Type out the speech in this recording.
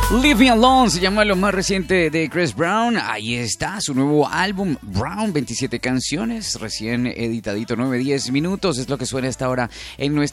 Leave Me Alone se llama lo más reciente de Chris Brown. Ahí está su nuevo álbum Brown, 27 canciones, recién editadito, 9-10 minutos. Es lo que suena hasta ahora en nuestra